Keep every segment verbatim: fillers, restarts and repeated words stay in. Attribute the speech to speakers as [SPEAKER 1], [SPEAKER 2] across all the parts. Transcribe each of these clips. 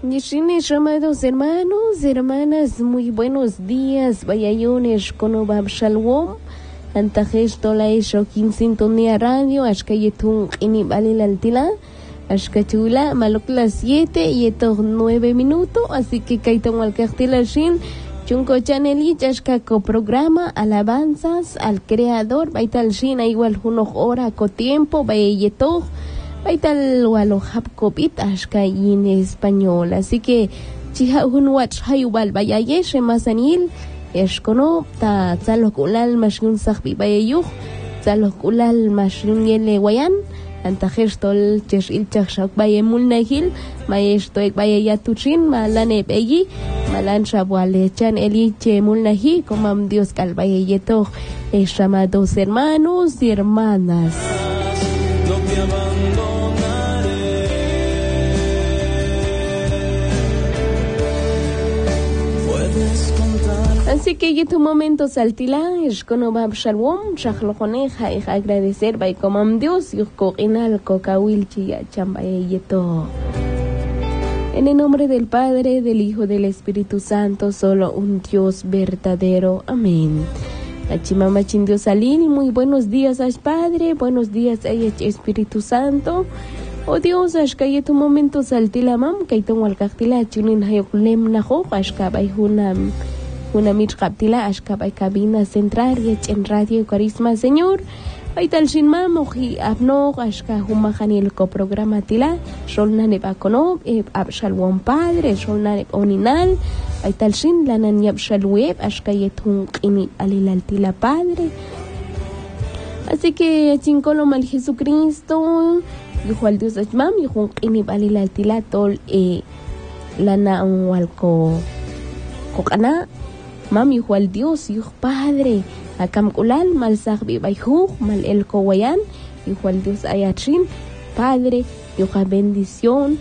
[SPEAKER 1] Yeshines, amados hermanos, hermanas, muy buenos días. Vayayones konobab shalom. Antajes tola esho sintonía radio. Ashkayetun ini balil altila. Ashkachula malok las siete y estos nueve minutos. Así que kaiton al cartila shin. Chunko chaneli ashkako programa alabanzas al creador. Baital shin igual unos hora co tiempo. Vayayeto. Baital walo hapkopit ashka en español, así que chiha un watch hayubal bayayesh masanil eshkono ta tzalokulal mashun sahbi bayayuh tzalokulal mashun yele wayan antahestol cheshil chakshak bayemul nahil maesto ek bayayatuchin malane begi malan shabwale chan eliche mulnahi como Dios kal bayayeto es llamados hermanos y hermanas. Así que en tu momento saltila es como bab shalom shachloconeja y agradecer by como Dios y coinal cocahuilchi chambayeto. En el nombre del Padre, del Hijo, del Espíritu Santo, solo un Dios verdadero. Amén. Achimamachin Dios salil, muy buenos días al Padre, buenos días al Espíritu Santo. Oh Dios, ashka tu momento saltila mam, kaiton walkaktila chunin hayoklem naho, ashka by hunam. Una mich captila ashka by cabina central y en radio carisma Señor. Hay tal sin mam oji abno ashka humahani el coprograma tila, solna ne bakono, abshalwon padre, solna ne oninal. Hay tal sin la nan yabshalweb ashka yetun ini alilal tila padre. Así que chincolo mal Jesucristo. Dijo al Dios mam dijo ini balilal tila tol e lana un walko kokana. Mami al Dios, hijo Padre, akam kulal mal sahbi bayhu, mal el kowayan, hijo al Dios ayachin, Padre, hijo bendición.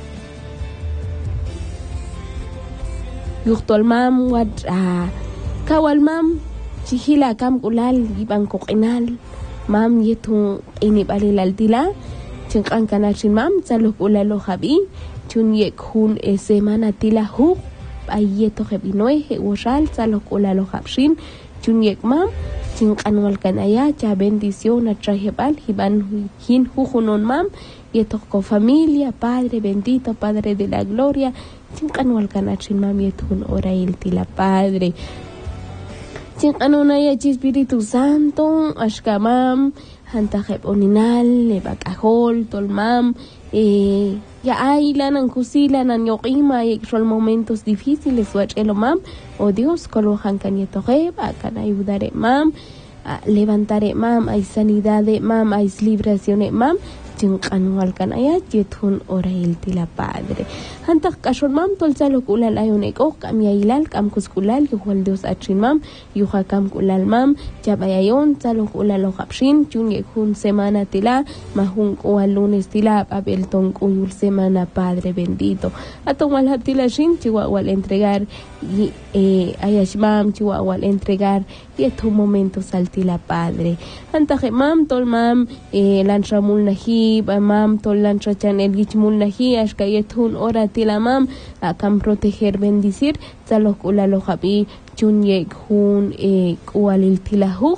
[SPEAKER 1] Hijo tol mam wad kawal mam, chihila akam kulal giban kokinal, mam yetu ini balilal tila, chingkan kanachin mam, saluk ulalo habi, chun yek hun e semana tila hu. Ayeto hebinoe hewoshal salokola lo habshin chunyek mam chinkanwal kanaya cha bendición a trajebal hiban hin hujunon mam yeto con familia Padre bendito Padre de la gloria chinkanwal kanachin mam yetun orail tila Padre chinkanonaya Espíritu Santo ashkamam hantajeb oninal lebakahol tolmam eh ya hay lanan kusila nan yoqima y son momentos difíciles wach el mam oh Dios colojan canieto reb akan ayudare mam levantaré mam hay sanidad mam hay liberación mam chinqan walkan ayat yetun orail tila Padre hantak kashon mam tolsalo kulal ayonek o kam yailal kam kuskulal yuhal Dios achin mam yuha kam kulal mam chabayayon salo kulal habshin chun yekun semana tila mahun o lunes tila abel ton uyul semana Padre bendito atong wal tila shin chiwa wal entregar y eh ayash mam chiwa wal entregar yetu momento saltila Padre hantak mam tol mam eh lanshamul nahi mam tolan channel gichmul nahi ashka yetun ora tila mam akam proteger bendecir salok ulalo habi chunyek hun e kualil tila hu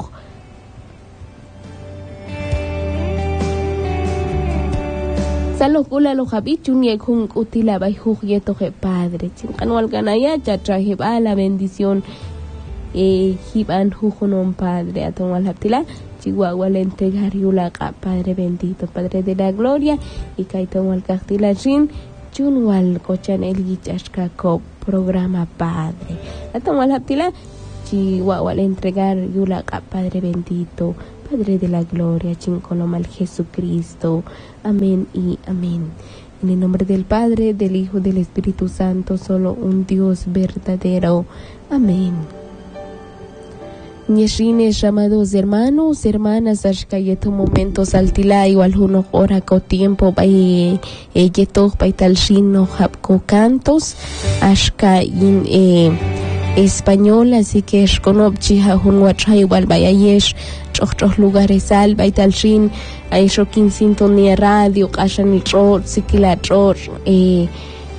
[SPEAKER 1] salok ulalo habi chunyek hun utila bai hu yeto he Padre chinkanwal ganaya chatrahib a la bendición e hiban hujunon Padre atonwal habtila Chihuahua le entregar yulaqa Padre bendito Padre de la gloria y kaiton wal kaktilashin chun wal kochan el gichashka ko programa Padre aton wal haptila Chihuahua le entregar yulaqa Padre bendito Padre de la gloria chinkono mal Jesucristo amén y amén en el nombre del Padre del Hijo del Espíritu Santo solo un Dios verdadero amén. Nyeshines, llamados hermanos, hermanas, ashka yetu momento saltila igual uno hora co tiempo bay yeto bay tal shino hapko cantos ashka in eh, español, así que es conopchi ha un wachay igual bay ayesh choch lugares al bay tal shin aisho kin sintonía radio kashan tro sikila tro eh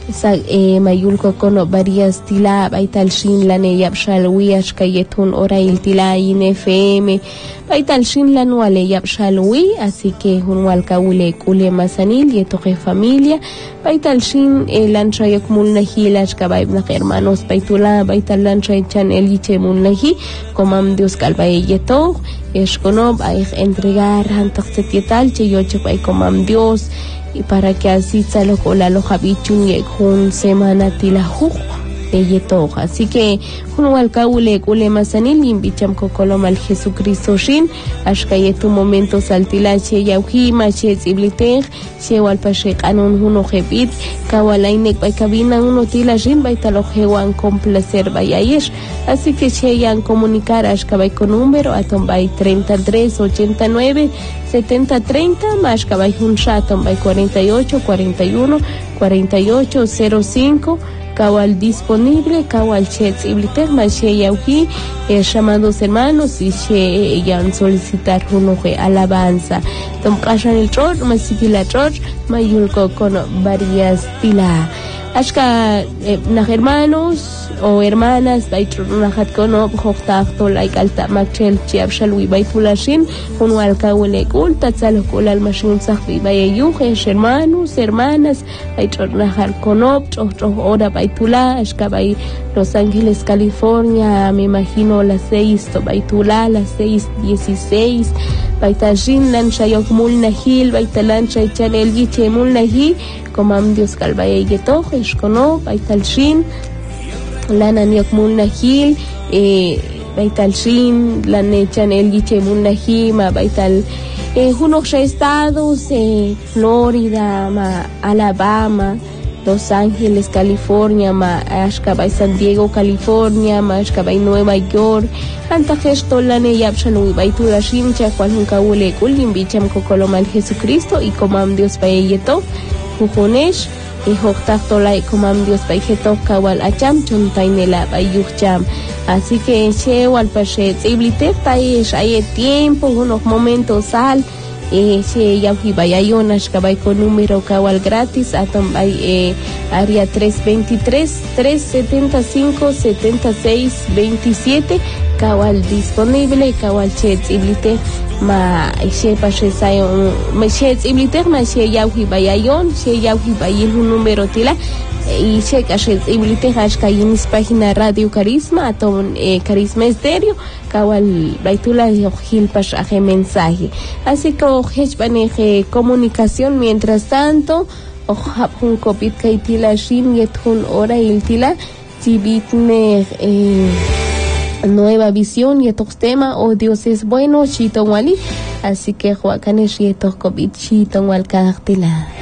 [SPEAKER 1] sa eh, mayulko kono varias tila baital shin lane yapshal wiash kayetun ora il tila in F M baital shin lan wale yapshal wi, así que hun walka ule kule masanil yetoke familia baital shin eh, lan chayok mulnahi lash kabaib na hermanos baitula baital lan chay chan el yiche mulnahi komam Dios kalbay yeto eshkono bay entregar hantak setietal che yoche bay komam Dios, y para que así se lo cola lo habichun y con semana tilahu de todo. Así que un walkaule kule masanil imbicham kokolo mal Jesucristo shin ashka yetu momento saltila che yauhima che zibliter che walpashe kanon uno jebit kawalainek bay cabina uno tila shin bay talojewan con placer bayayesh. Así que che yan comunicar ashka bay con número atom bay treinta y tres ochenta y nueve setenta treinta más cabay un chaton by cuarenta y ocho cuarenta y uno cuarenta y ocho cero cinco kawal disponible kawal chet ibliter más che yauki eh, llamados hermanos y che yan solicitar uno que alabanza tom kashan el chor más sikila chor mayulko con varias tila ashka eh, na hermanos o hermanas baitrunajat kono hoktakto like alta machel chiabshalwi baipulashin uno alkawle kulta tsalokol almashin sahbi bayayuhe hermanos hermanas baitrunajat kono chocho ora baitula ashka bay Los Ángeles California, me imagino las seis to baitula las seis dieciséis baitashin lan shayok mulnahil baitalan shay chanel yiche mulnahi komam Dios kalbayegeto eshkono baitalshin lana niok mulnahil eh baital shin lane chanel yiche mulnahi ma baital eh unos estados eh Florida ma Alabama, Los Ángeles California ma ashka bay San Diego California ma ashka bay Nueva York anta gesto lane yapshalu baitula shin cha cual nunca ule kulim bicham kokolo mal Jesucristo y komam Dios bayeto jujonesh y hoktakto lai komam Dios baijeto kawal acham chontainela bayucham. Así que che wal pashe tsiblite paish hay tiempo unos momentos al eh che yauhi bayayonash kabay con número kawal gratis atom bay eh área tres veintitrés tres setenta y cinco setenta y seis veintisiete kawal disponible kawal che tsiblite ma she pashe sayon ma she tsiblite ma she yauhi bayayon she yauhi bayin un número tila y che kashe tsiblite hashka yinis página Radio Carisma atom eh, Carisma Estéreo kawal baitula hil pashaje mensaje. Así que hechbaneje comunicación mientras tanto ojapun kopit kaitila shin yethun ora iltila tibitne eh nueva visión y estos temas, oh Dios es bueno, chito wali, así que juacanes y estos kopit chito wal cartila.